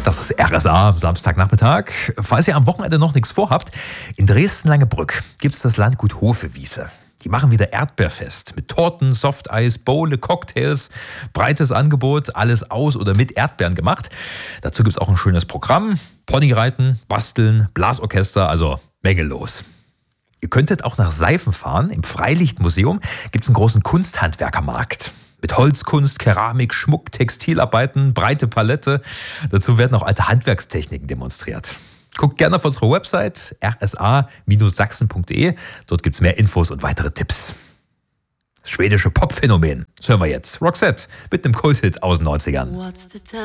Das ist RSA am Samstagnachmittag. Falls ihr am Wochenende noch nichts vorhabt, in Dresden-Langebrück gibt es das Landgut Hofewiese. Die machen wieder Erdbeerfest mit Torten, Softeis, Bowle, Cocktails, breites Angebot, alles aus oder mit Erdbeeren gemacht. Dazu gibt es auch ein schönes Programm, Ponyreiten, Basteln, Blasorchester, also Menge los. Ihr könntet auch nach Seifen fahren. Im Freilichtmuseum gibt es einen großen Kunsthandwerkermarkt. Mit Holzkunst, Keramik, Schmuck, Textilarbeiten, breite Palette. Dazu werden auch alte Handwerkstechniken demonstriert. Guckt gerne auf unsere Website rsa-sachsen.de. Dort gibt es mehr Infos und weitere Tipps. Das schwedische Popphänomen. Das hören wir jetzt. Roxette mit einem Kulthit aus den 90ern.